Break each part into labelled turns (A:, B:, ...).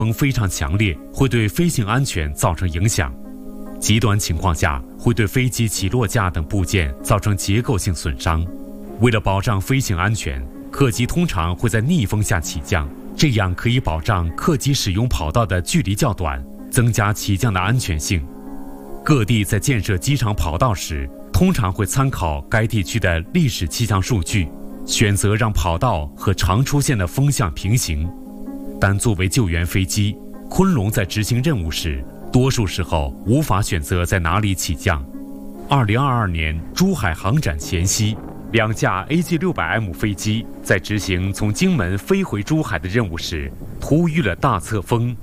A: 风非常强烈，会对飞行安全造成影响。极端情况下，会对飞机起落架等部件造成结构性损伤。为了保障飞行安全，客机通常会在逆风下起降，这样可以保障客机使用跑道的距离较短，增加起降的安全性。各地在建设机场跑道时，通常会参考该地区的历史气象数据，选择让跑道和常出现的风向平行。但作为救援飞机，昆龙在执行任务时，多数时候无法选择在哪里起降。2022年珠海航展前夕，2架 AG600M 飞机在执行从荆门飞回珠海的任务时，突遇了大侧风。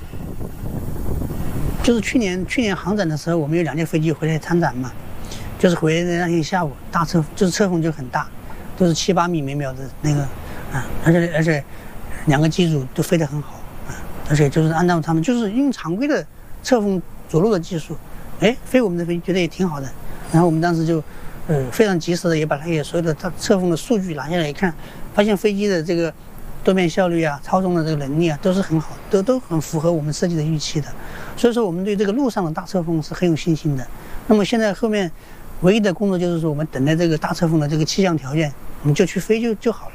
B: 就是去年航展的时候，我们有2架飞机回来参展嘛，就是回来的那天下午，大侧就是侧风就很大，都是7、8米每秒的那个而且2个机组都飞得很好而且就是按照他们就是用常规的侧风着陆的技术，飞我们的飞机觉得也挺好的。然后我们当时就非常及时的也把那些所有的侧风的数据拿下来一看，发现飞机的这个多面效率啊、操纵的这个能力啊都是很好，都很符合我们设计的预期的。所以说我们对这个路上的大侧风是很有信心的。那么现在后面唯一的工作就是说，我们等待这个大侧风的这个气象条件，我们就去飞就好了。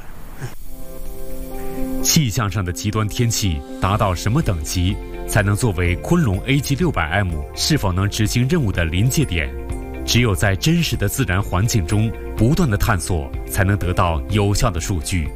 A: 气象上的极端天气达到什么等级，才能作为昆龙 AG600M 是否能执行任务的临界点？只有在真实的自然环境中不断的探索，才能得到有效的数据。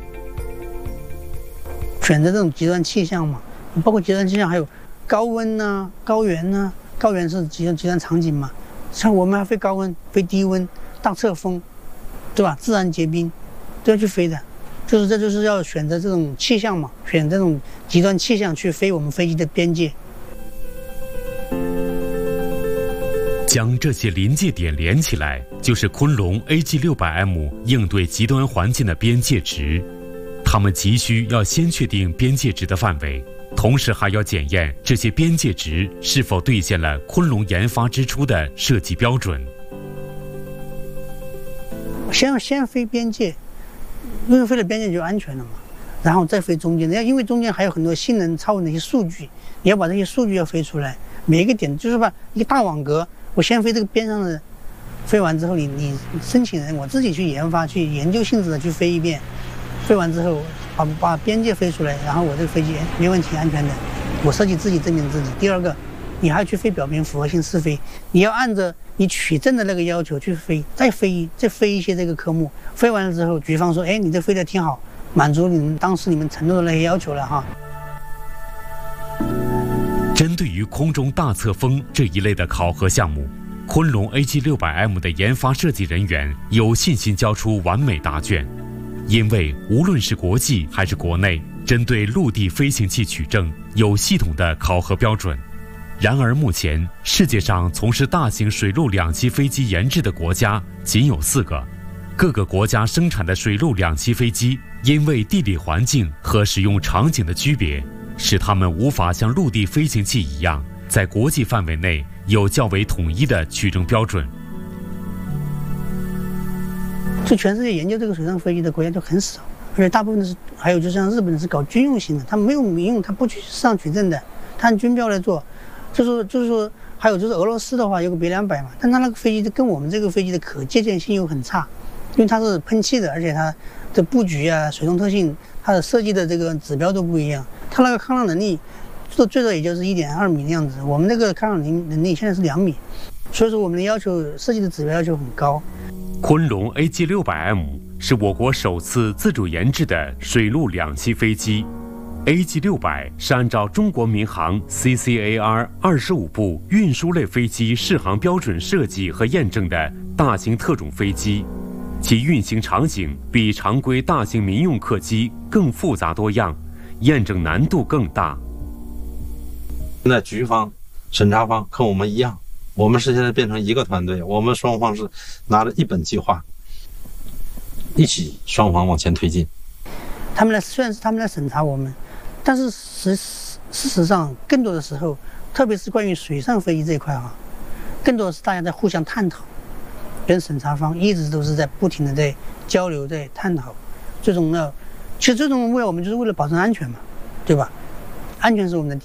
B: 选择这种极端气象嘛，包括极端气象还有高温啊、高原啊，高原是极端场景嘛，像我们还飞高温、飞低温、大侧风，对吧？自然结冰都要去飞的。这就是要选择这种气象嘛，选这种极端气象去飞我们飞机的边界。
A: 将这些临界点连起来，就是昆龙 AG600M 应对极端环境的边界值。他们急需要先确定边界值的范围，同时还要检验这些边界值是否兑现了昆龙研发之初的设计标准。
B: 先飞边界，因为飞了边界就安全了嘛，然后再飞中间，因为中间还有很多性能超稳的一些数据，你要把这些数据要飞出来。每一个点就是把一个大网格，我先飞这个边上的，飞完之后你申请人我自己去研发、去研究性质的去飞一遍，飞完之后把边界飞出来，然后我这个飞机没问题、安全的，我设计自己证明自己。第二个，你还要去飞表面符合性试飞，你要按照你取证的那个要求去飞，再飞一些这个科目，飞完了之后，局方说，你这飞得挺好，满足你们当时你们承诺的那些要求了哈。
A: 针对于空中大侧风这一类的考核项目，昆龙 AG600M 的研发设计人员有信心交出完美答卷，因为无论是国际还是国内，针对陆地飞行器取证有系统的考核标准。然而目前世界上从事大型水陆两栖飞机研制的国家仅有4个，各个国家生产的水陆两栖飞机因为地理环境和使用场景的区别，使它们无法像陆地飞行器一样在国际范围内有较为统一的取证标准。
B: 就全世界研究这个水上飞机的国家就很少，而且大部分是还有就像日本是搞军用型的，他没有民用，他不去市场取证的，他按军标来做。就是说，还有就是俄罗斯的话有个别200嘛，但它那个飞机跟我们这个飞机的可借鉴性又很差，因为它是喷气的，而且它的布局啊、水动特性、它的设计的这个指标都不一样。它那个抗浪能力最多也就是1.2米的样子，我们那个抗浪能力现在是2米，所以说我们的要求设计的指标要求很高。
A: 昆龙 AG600M 是我国首次自主研制的水陆两栖飞机。AG600是按照中国民航 CCAR 25部运输类飞机适航标准设计和验证的大型特种飞机，其运行场景比常规大型民用客机更复杂多样，验证难度更大。
C: 现在局方、审查方和我们一样，我们是现在变成一个团队，我们双方是拿着一本计划，一起双方往前推进。
B: 虽然是他们来审查我们，但是事实上更多的时候，特别是关于水上飞机这一块更多的是大家在互相探讨，跟审查方一直都是在不停的在交流、在探讨。其实最终目标我们就是为了保证安全嘛，对吧？安全是我们的第一。